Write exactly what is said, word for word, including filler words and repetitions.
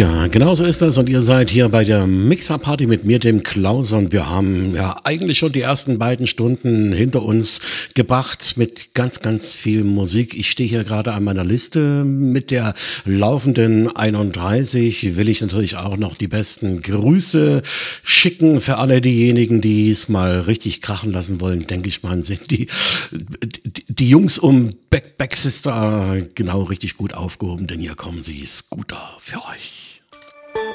Ja, genau so ist das und ihr seid hier bei der Mixer-Party mit mir, dem Klaus, und wir haben ja eigentlich schon die ersten beiden Stunden hinter uns gebracht mit ganz, ganz viel Musik. Ich stehe hier gerade an meiner Liste mit der laufenden einunddreißig. Will ich natürlich auch noch die besten Grüße schicken für alle diejenigen, die es mal richtig krachen lassen wollen, denke ich mal, sind die, die, die Jungs um Back, Back Sister genau richtig gut aufgehoben, denn hier kommen sie, Scooter, für euch.